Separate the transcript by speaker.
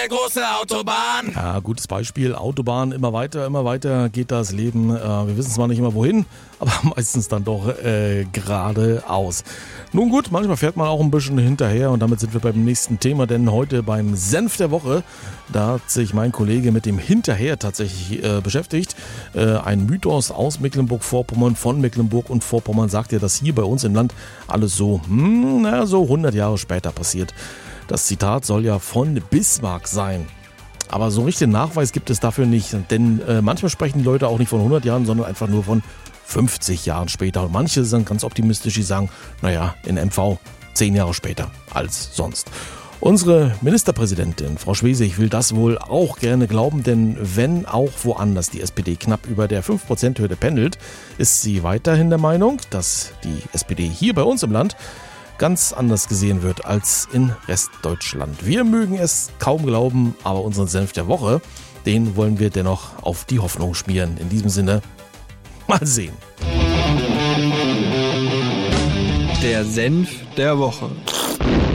Speaker 1: große Autobahn.
Speaker 2: Ja, gutes Beispiel. Autobahn, immer weiter geht das Leben. Wir wissen zwar nicht immer wohin, aber meistens dann doch geradeaus. Nun gut, manchmal fährt man auch ein bisschen hinterher und damit sind wir beim nächsten Thema, denn heute beim Senf der Woche, da hat sich mein Kollege mit dem Hinterher tatsächlich beschäftigt. Ein Mythos aus Mecklenburg-Vorpommern, von Mecklenburg und Vorpommern sagt ja, dass hier bei uns im Land alles so 100 Jahre später passiert. Das Zitat soll ja von Bismarck sein. Aber so richtig Nachweis gibt es dafür nicht, denn manchmal sprechen die Leute auch nicht von 100 Jahren, sondern einfach nur von 50 Jahren später. Und manche sind ganz optimistisch, die sagen, naja, in MV 10 Jahre später als sonst. Unsere Ministerpräsidentin, Frau Schwesig, will das wohl auch gerne glauben, denn wenn auch woanders die SPD knapp über der 5%-Hürde pendelt, ist sie weiterhin der Meinung, dass die SPD hier bei uns im Land ganz anders gesehen wird als in Restdeutschland. Wir mögen es kaum glauben, aber unseren Senf der Woche, den wollen wir dennoch auf die Hoffnung schmieren. In diesem Sinne, mal sehen.
Speaker 3: Der Senf der Woche.